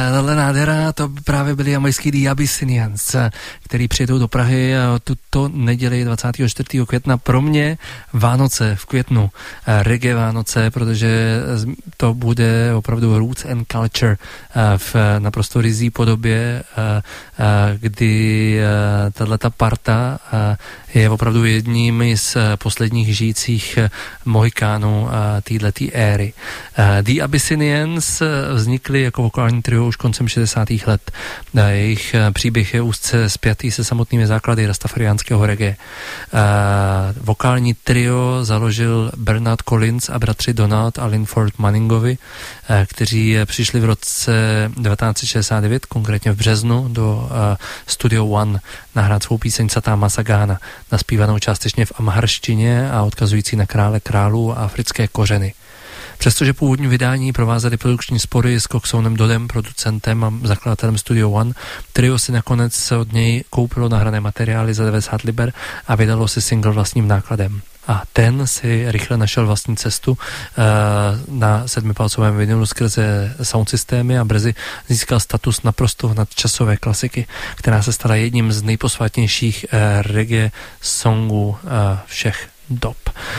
Tahle nádhera, to právě byli jamajský The Abyssinians, který přijedou do Prahy tuto neděli 24. května. Pro mě Vánoce v květnu, reggae Vánoce, protože to bude opravdu roots and culture v naprosto rizí podobě, kdy tato parta je opravdu jedním z posledních žijících mohikánů této éry. The Abyssinians vznikly jako vokální trio už koncem 60. let. Jejich příběh je úzce spjatý se samotnými základy rastafariánského reggae. Vokální trio založil Bernard Collins a bratři Donald a Linford Manningovi, kteří přišli v roce 1969, konkrétně v březnu, do Studio One nahrát svou píseň Satá Masagana, naspívanou částečně v amharštině a odkazující na krále králů a africké kořeny. Přestože původní vydání provázely produkční spory s Coxonem Dodem, producentem a zakladatelem Studio One, trio si nakonec od něj koupilo nahrané materiály za 90 liber a vydalo si single vlastním nákladem. A ten si rychle našel vlastní cestu na 7palcovém vinylu skrze sound systémy a brzy získal status naprosto nadčasové klasiky, která se stala jedním z nejposvátnějších reggae songů všech dob.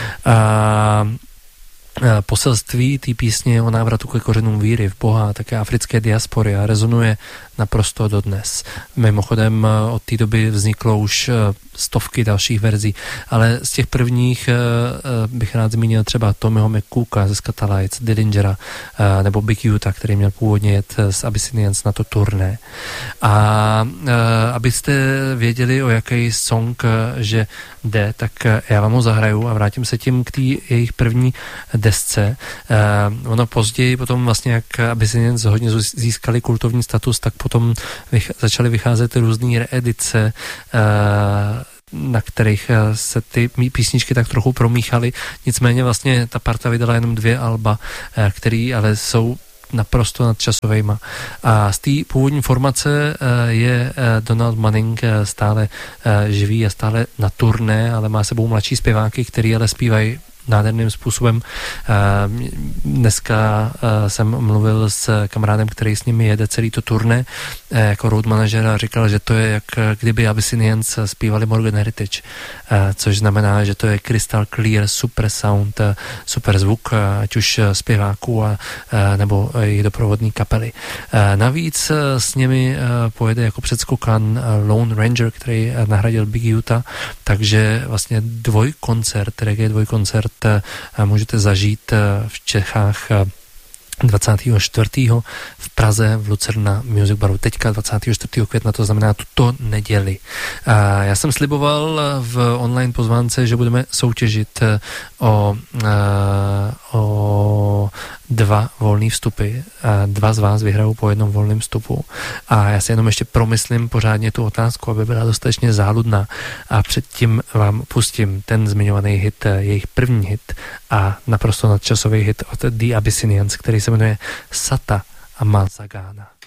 Poselství té písně o návratu ke kořenům víry v Boha a také africké diaspory a rezonuje naprosto dodnes. Mimochodem od té doby vzniklo už stovky dalších verzí, ale z těch prvních bych rád zmínil třeba Tommyho McCooka ze Scatalites, Dillingera nebo Big Utah, který měl původně jet z Abyssinians na to turné. A abyste věděli, o jaký song že jde, tak já vám ho zahraju a vrátím se tím k té jejich první desce. Ono později potom vlastně, jak Abyssinians hodně získali kultovní status, tak potom začaly vycházet různý reedice, na kterých se ty písničky tak trochu promíchaly. Nicméně vlastně ta parta vydala jenom 2 alba, které ale jsou naprosto nadčasovejma. A z té původní formace je Donald Manning stále živý a stále na turné, ale má sebou mladší zpěváky, který ale zpívají nádherným způsobem. Dneska jsem mluvil s kamarádem, který s nimi jede celý to turné jako road manažer a říkal, že to je jak kdyby Abyssinians zpívali Morgan Heritage, což znamená, že to je crystal clear, super sound, super zvuk, ať už zpěváků nebo jejich doprovodní kapely. Navíc s nimi pojede jako předskokan Lone Ranger, který nahradil Big Utah, takže vlastně reggae dvojkoncert můžete zažít v Čechách 24. v Praze v Lucerna Music Baru. Teďka 24. května, to znamená tuto neděli. Já jsem sliboval v online pozvánce, že budeme soutěžit o 2 volné vstupy. 2 z vás vyhrajou po jednom volném vstupu. A já si jenom ještě promyslím pořádně tu otázku, aby byla dostatečně záludná. A předtím vám pustím ten zmiňovaný hit, jejich první hit a naprosto nadčasový hit od The Abyssinians, který se jmenuje Sata Masagana.